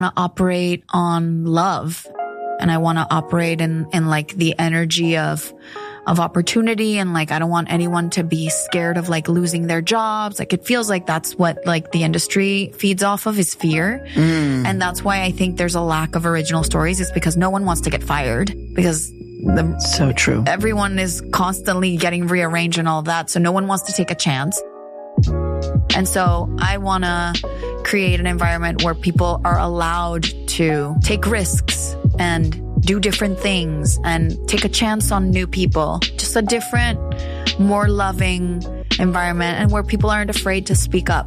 to operate on love, and I want to operate in like the energy of opportunity. And like, I don't want anyone to be scared of like losing their jobs. Like, it feels like that's what like the industry feeds off of, is fear. And that's why I think there's a lack of original stories. It's because no one wants to get fired, because so true. Everyone is constantly getting rearranged and all that. So no one wants to take a chance. And so I want to create an environment where people are allowed to take risks and do different things and take a chance on new people. Just a different, more loving environment, and where people aren't afraid to speak up.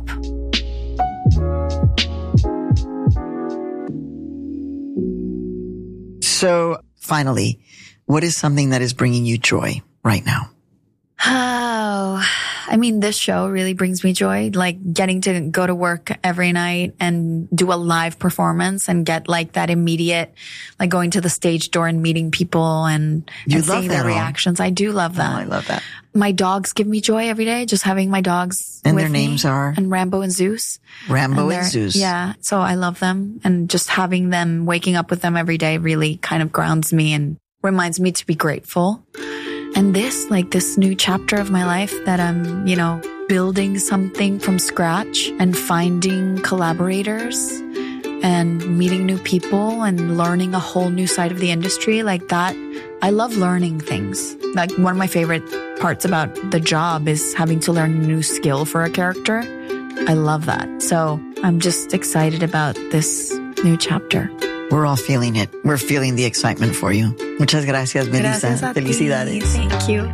So finally, what is something that is bringing you joy right now? Oh, I mean, this show really brings me joy. Like getting to go to work every night and do a live performance and get like that immediate, like going to the stage door and meeting people and seeing their reactions. I do love that. Oh, I love that. My dogs give me joy every day. Just having my dogs and with their names me. are? And Rambo and Zeus. Rambo and Zeus. Yeah. So I love them, and just having them, waking up with them every day really kind of grounds me and reminds me to be grateful. And this new chapter of my life that I'm, building something from scratch and finding collaborators and meeting new people and learning a whole new side of the industry like that. I love learning things. Like, one of my favorite parts about the job is having to learn a new skill for a character. I love that. So I'm just excited about this new chapter. We're all feeling it. We're feeling the excitement for you. Muchas gracias, Melissa. Gracias a ti. Felicidades. Thank you.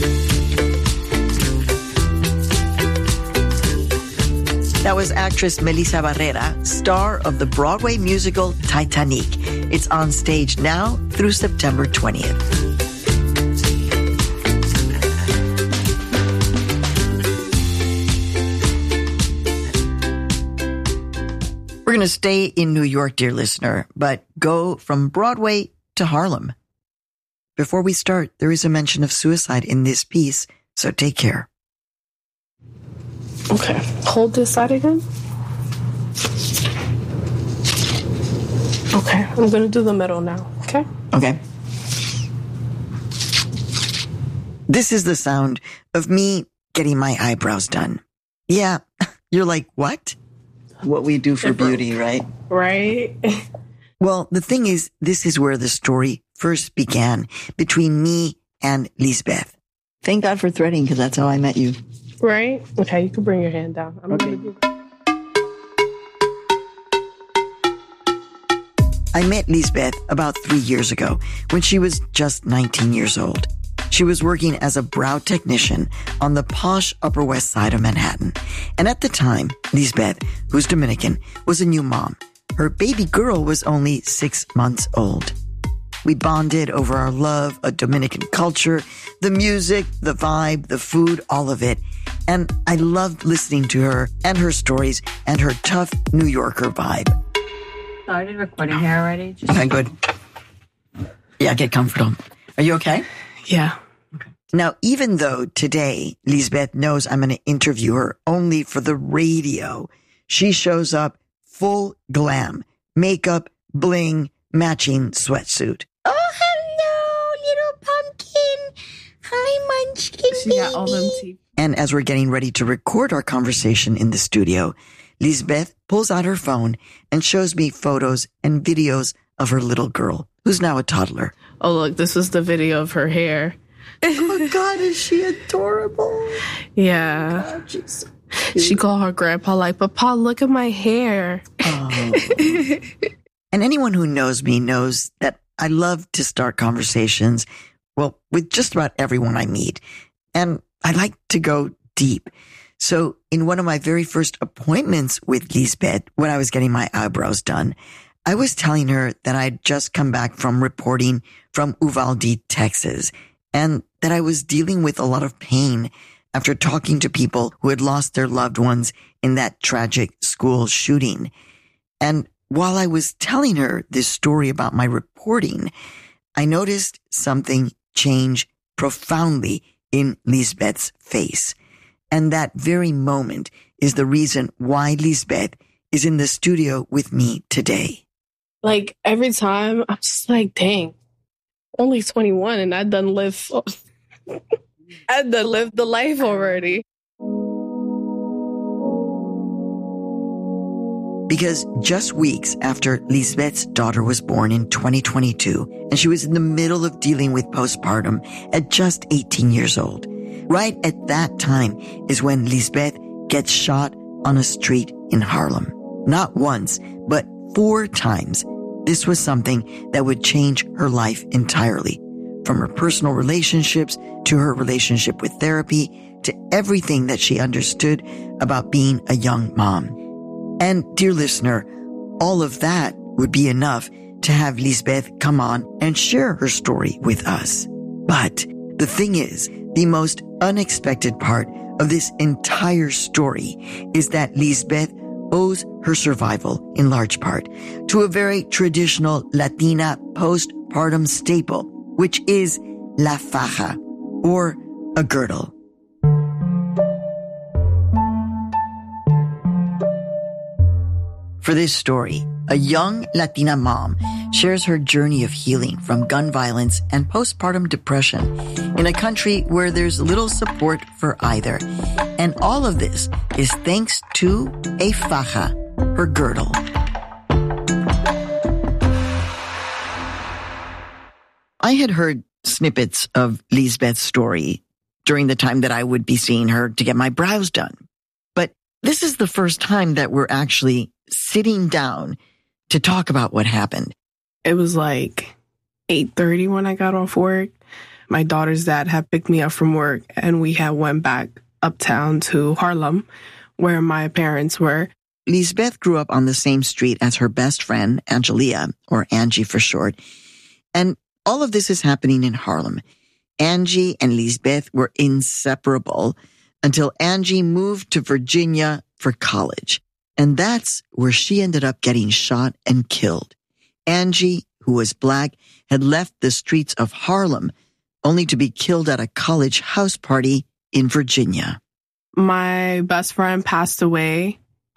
That was actress Melissa Barrera, star of the Broadway musical Titanic. It's on stage now through September 20th. We're going to stay in New York, dear listener, but go from Broadway to Harlem. Before we start, there is a mention of suicide in this piece, so take care. Okay, hold this side again. Okay, I'm going to do the middle now, okay? Okay. This is the sound of me getting my eyebrows done. Yeah, you're like, what? What we do for beauty, right? Right. Well, the thing is, this is where the story first began between me and Lisbeth. Thank God for threading, because that's how I met you. Right? Okay, you can bring your hand down. I'm going to do that. I met Lisbeth about 3 years ago when she was just 19 years old. She was working as a brow technician on the posh Upper West Side of Manhattan. And at the time, Lisbeth, who's Dominican, was a new mom. Her baby girl was only 6 months old. We bonded over our love of Dominican culture, the music, the vibe, the food, all of it. And I loved listening to her and her stories and her tough New Yorker vibe. Started recording here already? Okay, good. Yeah, get comfortable. Are you okay? Yeah. Okay. Now, even though today Lisbeth knows I'm going to interview her only for the radio, she shows up full glam, makeup, bling, matching sweatsuit. Oh, hello, little pumpkin. Hi, munchkin baby. Got all them teeth. And as we're getting ready to record our conversation in the studio, Lisbeth pulls out her phone and shows me photos and videos of her little girl, who's now a toddler. Oh, look, this is the video of her hair. Oh, God, is she adorable? Yeah. God, she's so cute. She called her grandpa like, Papa, look at my hair. Oh. And anyone who knows me knows that I love to start conversations, well, with just about everyone I meet. And I like to go deep. So in one of my very first appointments with Lisbeth, when I was getting my eyebrows done, I was telling her that I'd just come back from reporting from Uvalde, Texas, and that I was dealing with a lot of pain after talking to people who had lost their loved ones in that tragic school shooting. And while I was telling her this story about my reporting, I noticed something change profoundly in Lisbeth's face. And that very moment is the reason why Lisbeth is in the studio with me today. Like, every time, I'm just like, dang, only 21 and I done lived the life already. Because just weeks after Lisbeth's daughter was born in 2022, and she was in the middle of dealing with postpartum at just 18 years old, right at that time is when Lisbeth gets shot on a street in Haarlem. Not once, but 4 times. This was something that would change her life entirely, from her personal relationships to her relationship with therapy to everything that she understood about being a young mom. And dear listener, all of that would be enough to have Lisbeth come on and share her story with us. But the thing is, the most unexpected part of this entire story is that Lisbeth owes her survival in large part to a very traditional Latina postpartum staple, which is la faja, or a girdle. For this story, a young Latina mom shares her journey of healing from gun violence and postpartum depression in a country where there's little support for either. And all of this is thanks to a faja, her girdle. I had heard snippets of Lisbeth's story during the time that I would be seeing her to get my brows done. But this is the first time that we're actually sitting down to talk about what happened. It was like 8:30 when I got off work. My daughter's dad had picked me up from work and we had went back uptown to Haarlem where my parents were. Lisbeth grew up on the same street as her best friend, Angelia, or Angie for short. And all of this is happening in Haarlem. Angie and Lisbeth were inseparable until Angie moved to Virginia for college. And that's where she ended up getting shot and killed. Angie, who was Black, had left the streets of Haarlem only to be killed at a college house party in Virginia. My best friend passed away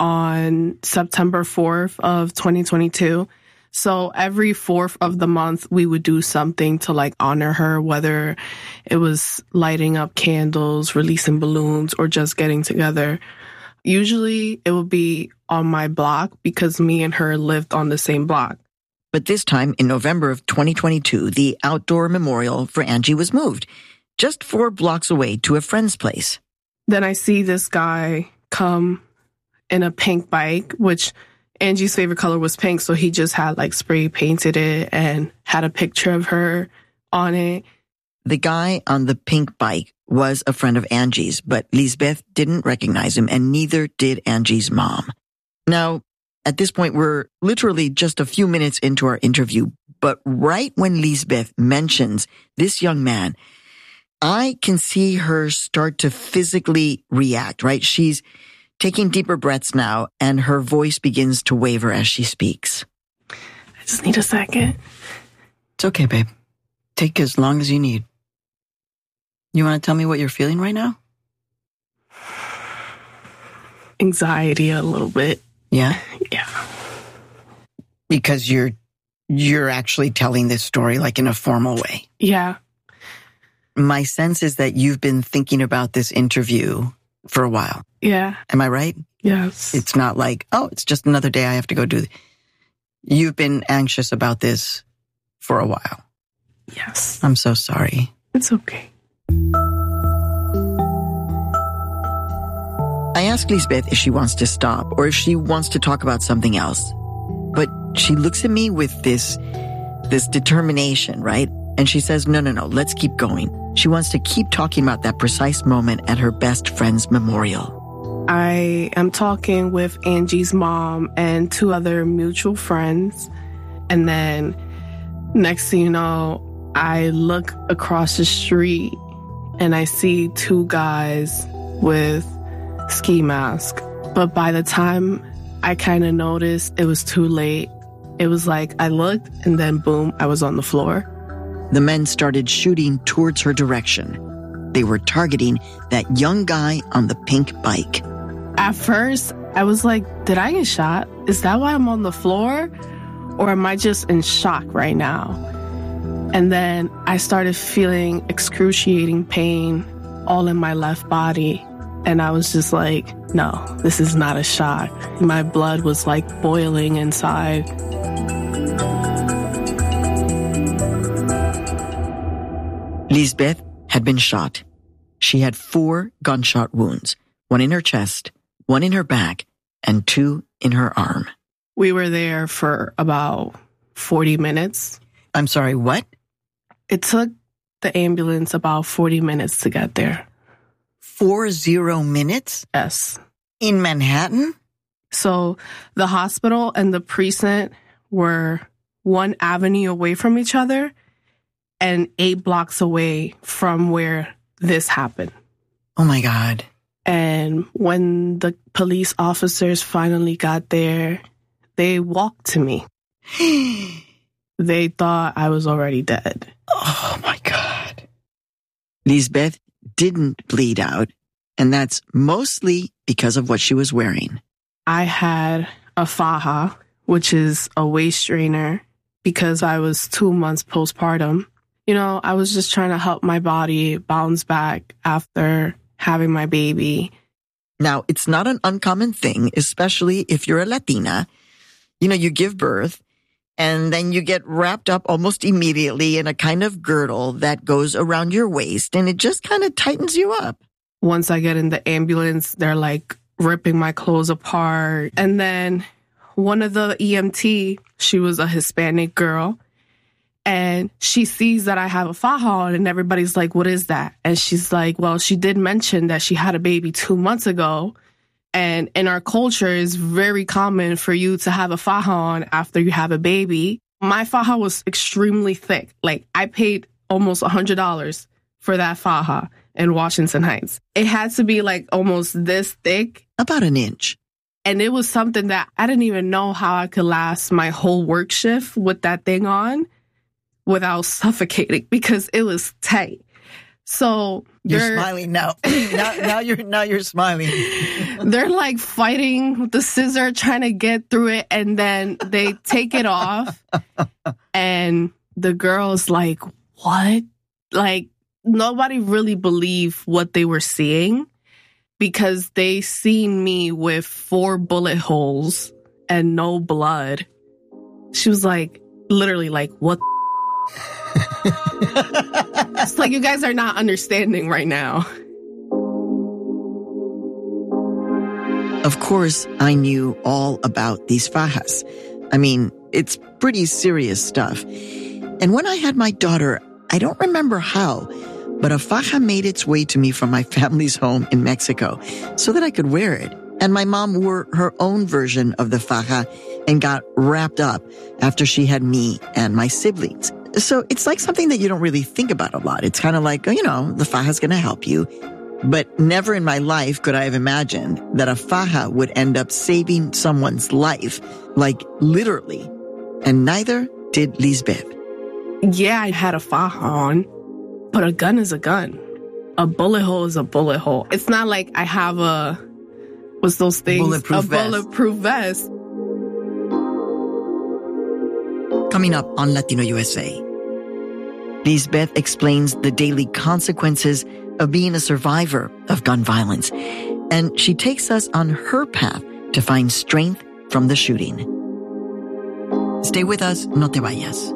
on September 4th of 2022. So every 4th of the month, we would do something to like honor her, whether it was lighting up candles, releasing balloons, or just getting together. Usually it would be on my block because me and her lived on the same block. But this time in November of 2022, the outdoor memorial for Angie was moved just 4 blocks away to a friend's place. Then I see this guy come in a pink bike, which Angie's favorite color was pink. So he just had like spray painted it and had a picture of her on it. The guy on the pink bike was a friend of Angie's, but Lisbeth didn't recognize him, and neither did Angie's mom. Now, at this point, we're literally just a few minutes into our interview, but right when Lisbeth mentions this young man, I can see her start to physically react, right? She's taking deeper breaths now, and her voice begins to waver as she speaks. I just need a second. It's okay, babe. Take as long as you need. You want to tell me what you're feeling right now? Anxiety a little bit. Yeah? Yeah. Because you're actually telling this story like in a formal way. Yeah. My sense is that you've been thinking about this interview for a while. Yeah. Am I right? Yes. It's not like, oh, it's just another day I have to go do. You've been anxious about this for a while. Yes. I'm so sorry. It's okay. I asked Lisbeth if she wants to stop or if she wants to talk about something else. But she looks at me with this determination, right? And she says, no, let's keep going. She wants to keep talking about that precise moment at her best friend's memorial. I am talking with Angie's mom and 2 other mutual friends. And then next thing you know, I look across the street and I see 2 guys with ski masks. But by the time I kind of noticed, it was too late. It was like I looked and then boom, I was on the floor. The men started shooting towards her direction. They were targeting that young guy on the pink bike. At first, I was like, did I get shot? Is that why I'm on the floor? Or am I just in shock right now? And then I started feeling excruciating pain all in my left body. And I was just like, no, this is not a shock. My blood was like boiling inside. Lisbeth had been shot. She had 4 gunshot wounds, 1 in her chest, 1 in her back, and 2 in her arm. We were there for about 40 minutes. I'm sorry, what? It took the ambulance about 40 minutes to get there. 40 minutes? Yes. In Manhattan? So the hospital and the precinct were 1 avenue away from each other and 8 blocks away from where this happened. Oh my God. And when the police officers finally got there, they walked to me. They thought I was already dead. Oh my God. Lisbeth didn't bleed out, and that's mostly because of what she was wearing. I had a faja, which is a waist strainer, because I was 2 months postpartum. You know, I was just trying to help my body bounce back after having my baby. Now, it's not an uncommon thing, especially if you're a Latina. You know, you give birth, and then you get wrapped up almost immediately in a kind of girdle that goes around your waist, and it just kind of tightens you up. Once I get in the ambulance, they're like ripping my clothes apart. And then one of the EMT, she was a Hispanic girl, and she sees that I have a faja on, and everybody's like, what is that? And she's like, well, she did mention that she had a baby 2 months ago. And in our culture, it's very common for you to have a faja on after you have a baby. My faja was extremely thick. Like, I paid almost $100 for that faja in Washington Heights. It had to be like almost this thick. About an inch. And it was something that I didn't even know how I could last my whole work shift with that thing on without suffocating, because it was tight. So you're smiling now. now you're smiling. They're like fighting with the scissor, trying to get through it, and then they take it off. And the girl's like, what? Like, nobody really believed what they were seeing, because they seen me with 4 bullet holes and no blood. She was like, literally like, what? It's like, you guys are not understanding right now. Of course, I knew all about these fajas. I mean, it's pretty serious stuff. And when I had my daughter, I don't remember how, but a faja made its way to me from my family's home in Mexico so that I could wear it. And my mom wore her own version of the faja and got wrapped up after she had me and my siblings. So it's like something that you don't really think about a lot. It's kind of like, you know, the faja's going to help you. But never in my life could I have imagined that a faja would end up saving someone's life, like literally. And neither did Lisbeth. Yeah, I had a faja on, but a gun is a gun. A bullet hole is a bullet hole. It's not like I have what's those things? Bulletproof vest. Coming up on Latino USA, Lisbeth explains the daily consequences of being a survivor of gun violence, and she takes us on her path to find strength from the shooting. Stay with us, no te vayas.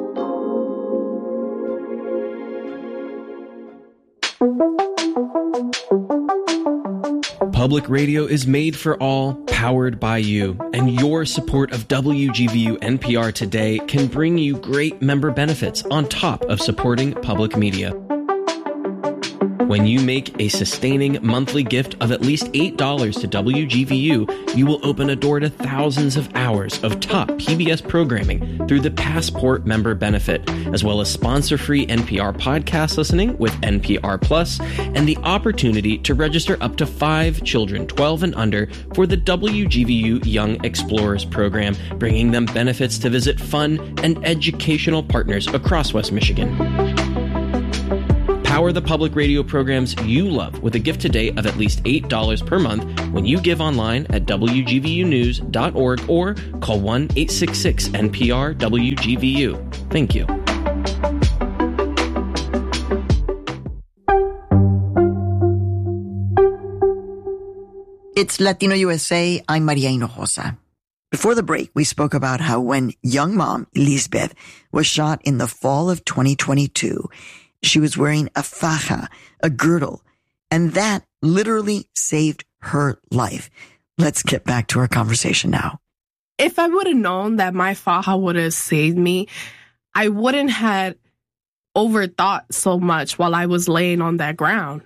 Public radio is made for all, powered by you, and your support of WGVU NPR today can bring you great member benefits on top of supporting public media. When you make a sustaining monthly gift of at least $8 to WGVU, you will open a door to thousands of hours of top PBS programming through the Passport member benefit, as well as sponsor-free NPR podcast listening with NPR Plus, and the opportunity to register up to 5 children 12 and under for the WGVU Young Explorers program, bringing them benefits to visit fun and educational partners across West Michigan. Power the public radio programs you love with a gift today of at least $8 per month when you give online at WGVUnews.org or call 1-866-NPR-WGVU. Thank you. It's Latino USA. I'm Maria Hinojosa. Before the break, we spoke about how when young mom Lisbeth was shot in the fall of 2022, she was wearing a faja, a girdle, and that literally saved her life. Let's get back to our conversation now. If I would have known that my faja would have saved me, I wouldn't have overthought so much while I was laying on that ground.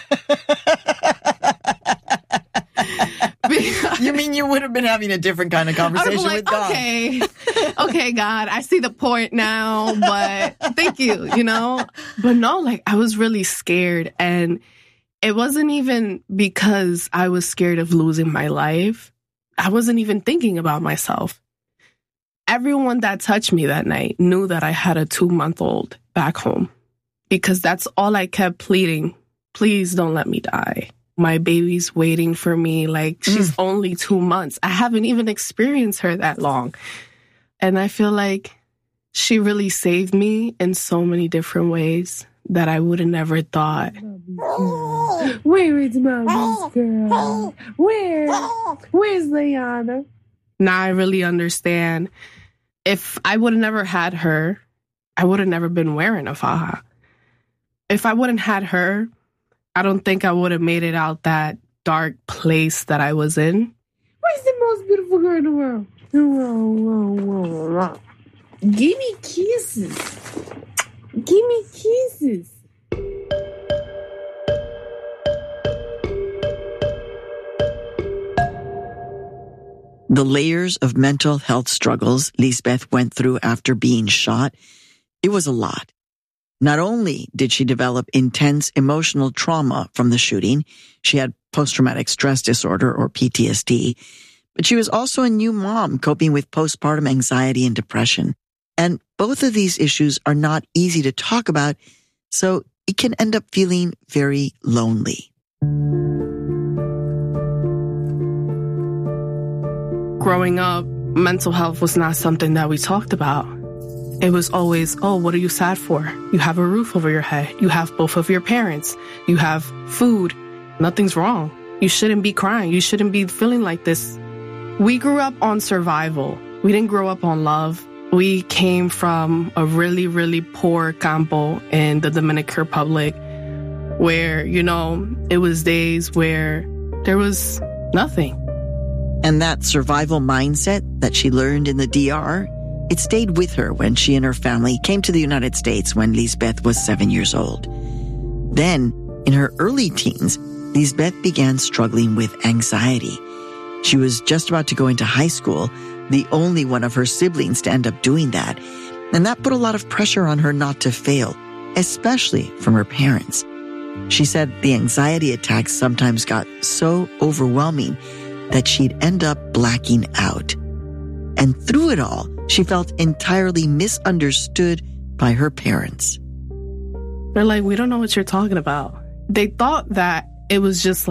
You mean you would have been having a different kind of conversation with God? Okay, God, I see the point now, but thank you, But no, I was really scared. And it wasn't even because I was scared of losing my life. I wasn't even thinking about myself. Everyone that touched me that night knew that I had a 2-month-old back home because that's all I kept pleading. Please don't let me die. My baby's waiting for me. She's only 2 months. I haven't even experienced her that long. And I feel like she really saved me in so many different ways that I would have never thought. Where is Mommy's girl? Where's Leanna? Now I really understand. If I would have never had her, I would have never been wearing a faja. If I wouldn't had her, I don't think I would have made it out that dark place that I was in. Where's the most beautiful girl in the world? Give me kisses. Give me kisses. The layers of mental health struggles Lisbeth went through after being shot, it was a lot. Not only did she develop intense emotional trauma from the shooting, she had post-traumatic stress disorder or PTSD, but she was also a new mom coping with postpartum anxiety and depression. And both of these issues are not easy to talk about, so it can end up feeling very lonely. Growing up, mental health was not something that we talked about. It was always, what are you sad for? You have a roof over your head. You have both of your parents. You have food. Nothing's wrong. You shouldn't be crying. You shouldn't be feeling like this. We grew up on survival. We didn't grow up on love. We came from a really, really poor campo in the Dominican Republic where, it was days where there was nothing. And that survival mindset that she learned in the DR, it stayed with her when she and her family came to the United States when Lisbeth was 7 years old. Then, in her early teens, Lisbeth began struggling with anxiety. She was just about to go into high school, the only one of her siblings to end up doing that. And that put a lot of pressure on her not to fail, especially from her parents. She said the anxiety attacks sometimes got so overwhelming that she'd end up blacking out. And through it all, she felt entirely misunderstood by her parents. They're like, we don't know what you're talking about. They thought that it was just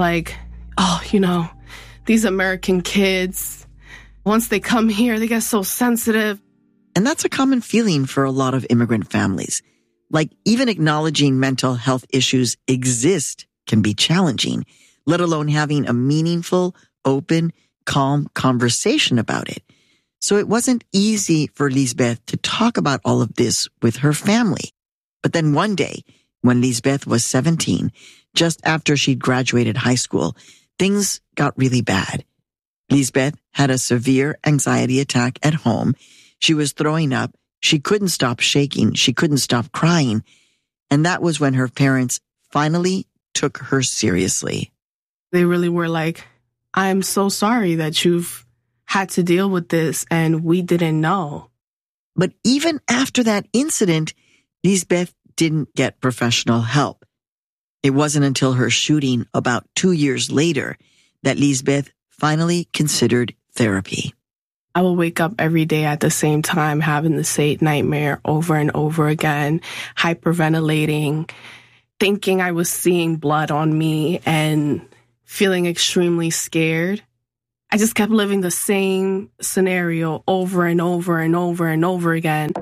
these American kids, once they come here, they get so sensitive. And that's a common feeling for a lot of immigrant families. Even acknowledging mental health issues exist can be challenging, let alone having a meaningful, open, calm conversation about it. So it wasn't easy for Lisbeth to talk about all of this with her family. But then one day, when Lisbeth was 17, just after she'd graduated high school, things got really bad. Lisbeth had a severe anxiety attack at home. She was throwing up. She couldn't stop shaking. She couldn't stop crying. And that was when her parents finally took her seriously. They really were like, I'm so sorry that you've had to deal with this and we didn't know. But even after that incident, Lisbeth didn't get professional help. It wasn't until her shooting about 2 years later that Lisbeth finally considered therapy. I will wake up every day at the same time having the same nightmare over and over again, hyperventilating. thinking I was seeing blood on me and feeling extremely scared. I just kept living the same scenario over and over and over and over again.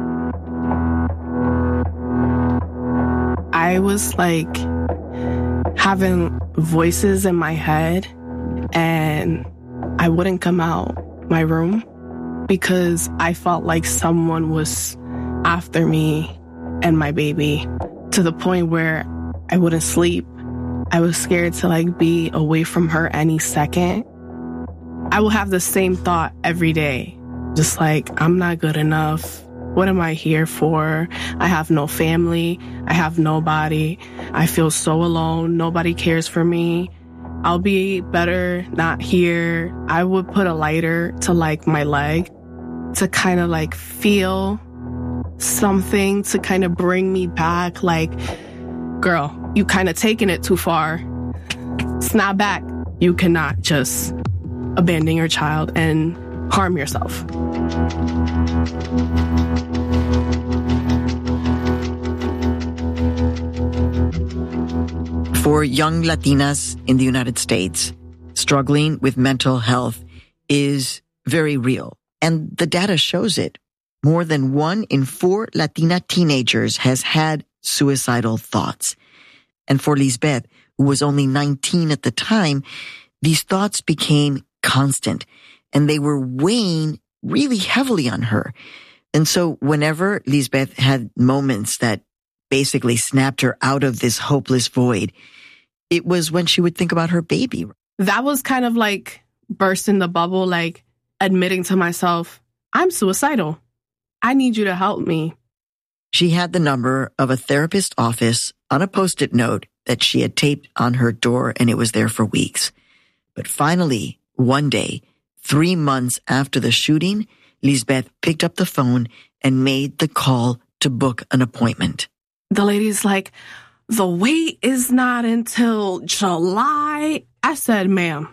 I was like having voices in my head, and I wouldn't come out my room because I felt like someone was after me and my baby, to the point where I wouldn't sleep. I was scared to like be away from her any second. I will have the same thought every day, just like, I'm not good enough. What am I here for? I have no family. I have nobody. I feel so alone. Nobody cares for me. I'll be better not here. I would put a lighter to like my leg to kind of like feel something to kind of bring me back. Like, girl, you kind of taking it too far. Snap back. You cannot just abandon your child and harm yourself. For young Latinas in the United States, struggling with mental health is very real. And the data shows it. More than 1 in 4 Latina teenagers has had suicidal thoughts. And for Lisbeth, who was only 19 at the time, these thoughts became constant, and they were weighing really heavily on her. And so whenever Lisbeth had moments that basically snapped her out of this hopeless void, it was when she would think about her baby. That was kind of like bursting the bubble, like admitting to myself, I'm suicidal. I need you to help me. She had the number of a therapist's office on a Post-it note that she had taped on her door, and it was there for weeks. But finally, one day, 3 months after the shooting, Lisbeth picked up the phone and made the call to book an appointment. The lady's like, the wait is not until July. I said, ma'am,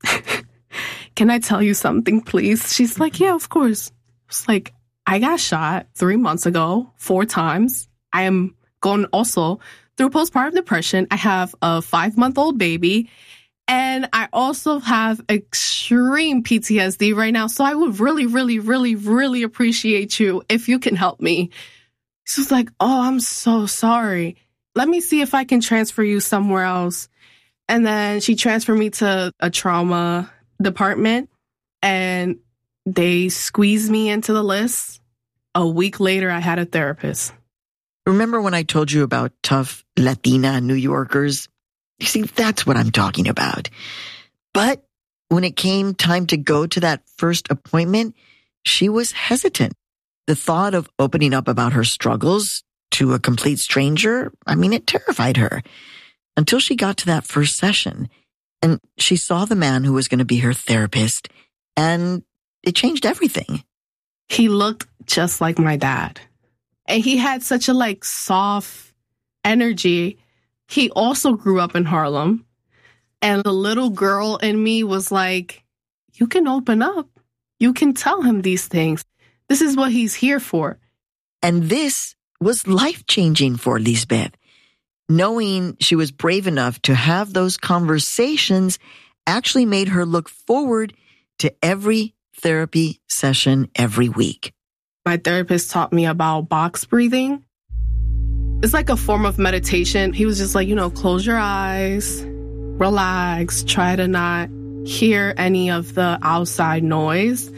can I tell you something, please? She's like, yeah, of course. It's like, I got shot 3 months ago, 4 times. I am going also through postpartum depression. I have a 5-month-old baby, and I also have extreme PTSD right now. So I would really, really, really, really appreciate you if you can help me. She was like, oh, I'm so sorry. Let me see if I can transfer you somewhere else. And then she transferred me to a trauma department, and they squeezed me into the list. A week later, I had a therapist. Remember when I told you about tough Latina New Yorkers? You see, that's what I'm talking about. But when it came time to go to that first appointment, she was hesitant. The thought of opening up about her struggles to a complete stranger, it terrified her. Until she got to that first session, and she saw the man who was going to be her therapist, and it changed everything. He looked just like my dad. And he had such a soft energy. He also grew up in Harlem. And the little girl in me was like, you can open up. You can tell him these things. This is what he's here for. And this was life-changing for Lisbeth. Knowing she was brave enough to have those conversations actually made her look forward to every therapy session every week. My therapist taught me about box breathing. It's like a form of meditation. He was just like, close your eyes, relax, try to not hear any of the outside noise,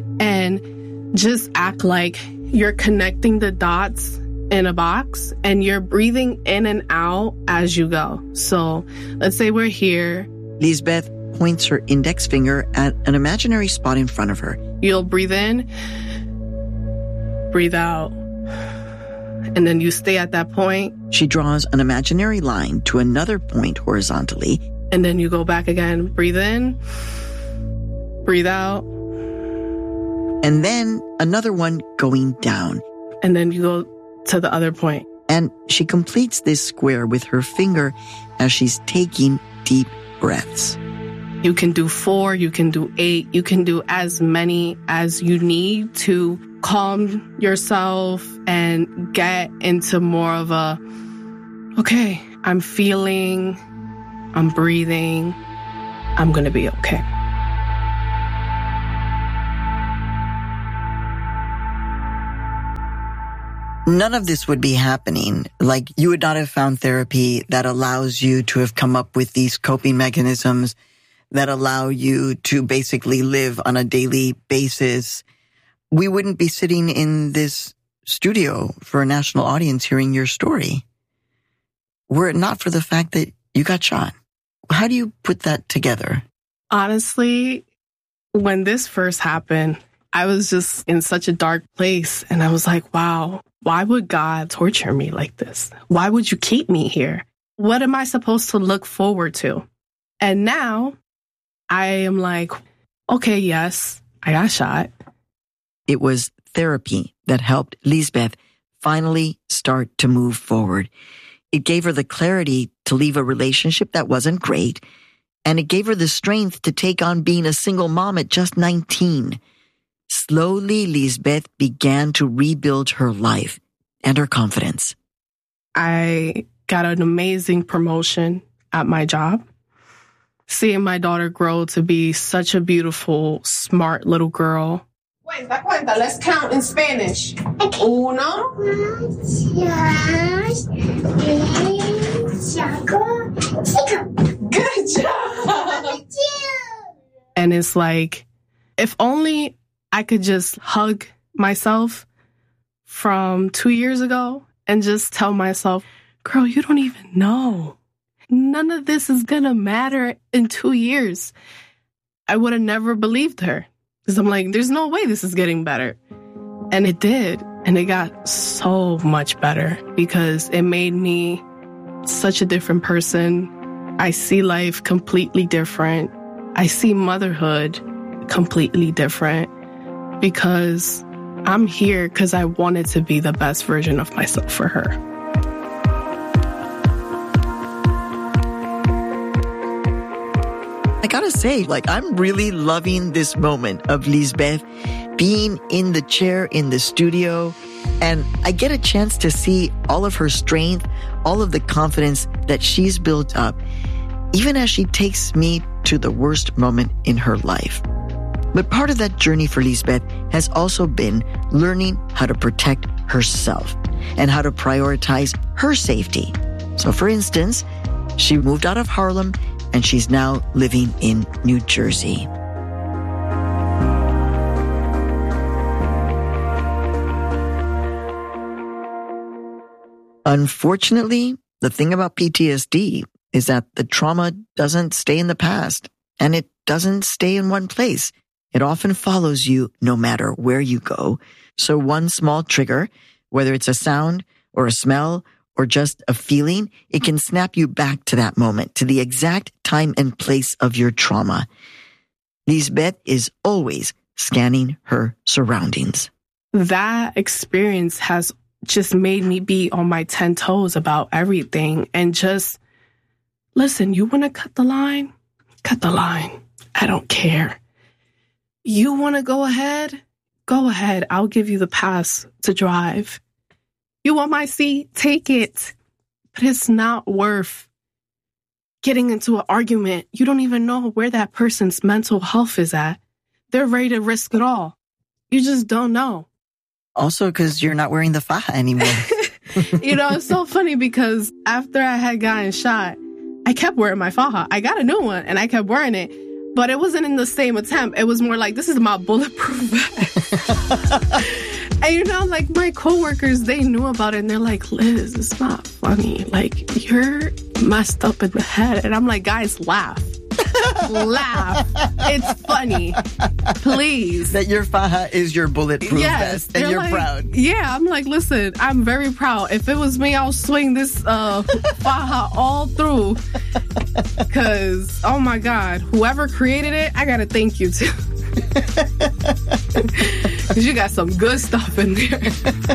and just act like you're connecting the dots in a box and you're breathing in and out as you go. So let's say we're here. Lisbeth points her index finger at an imaginary spot in front of her. You'll breathe in, breathe out, and then you stay at that point. She draws an imaginary line to another point horizontally. And then you go back again, breathe in, breathe out. And then another one going down. And then you go to the other point. And she completes this square with her finger as she's taking deep breaths. You can do 4, you can do 8, you can do as many as you need to calm yourself and get into more of a okay, I'm feeling, I'm breathing, I'm going to be okay. None of this would be happening. Like, you would not have found therapy that allows you to have come up with these coping mechanisms that allow you to basically live on a daily basis. We wouldn't be sitting in this studio for a national audience hearing your story were it not for the fact that you got shot. How do you put that together? Honestly, when this first happened, I was just in such a dark place. And I was like, wow, why would God torture me like this? Why would you keep me here? What am I supposed to look forward to? And now I am like, okay, yes, I got shot. It was therapy that helped Lisbeth finally start to move forward. It gave her the clarity to leave a relationship that wasn't great, and it gave her the strength to take on being a single mom at just 19. Slowly, Lisbeth began to rebuild her life and her confidence. I got an amazing promotion at my job. Seeing my daughter grow to be such a beautiful, smart little girl. Cuenta. Let's count in Spanish. Okay. 1, 2, 3, 4, 5. Good job. And it's like, if only I could just hug myself from 2 years ago and just tell myself, girl, you don't even know. None of this is going to matter in 2 years. I would have never believed her. Because I'm like, there's no way this is getting better. And it did. And it got so much better because it made me such a different person. I see life completely different. I see motherhood completely different because I'm here because I wanted to be the best version of myself for her. I gotta say, I'm really loving this moment of Lisbeth being in the chair in the studio, and I get a chance to see all of her strength, all of the confidence that she's built up, even as she takes me to the worst moment in her life. But part of that journey for Lisbeth has also been learning how to protect herself and how to prioritize her safety. So for instance, she moved out of Harlem and she's now living in New Jersey. Unfortunately, the thing about PTSD is that the trauma doesn't stay in the past, and it doesn't stay in one place. It often follows you no matter where you go. So one small trigger, whether it's a sound or a smell or just a feeling, it can snap you back to that moment, to the exact time and place of your trauma. Lisbeth is always scanning her surroundings. That experience has just made me be on my 10 toes about everything and just, listen, you want to cut the line? Cut the line. I don't care. You want to go ahead? Go ahead. I'll give you the pass to drive. You want my seat? Take it. But it's not worth getting into an argument. You don't even know where that person's mental health is at. They're ready to risk it all. You just don't know. Also, because you're not wearing the faja anymore. It's so funny because after I had gotten shot, I kept wearing my faja. I got a new one and I kept wearing it. But it wasn't in the same attempt. It was more like, this is my bulletproof vest. And my coworkers, they knew about it and they're like, Liz, it's not funny. You're messed up in the head. And I'm like, guys, laugh. Laugh. It's funny. Please. That your faja is your bulletproof vest and you're proud. Yeah, I'm like, listen, I'm very proud. If it was me, I'll swing this faja all through. Because, oh my God, whoever created it, I got to thank you too. Because you got some good stuff in there.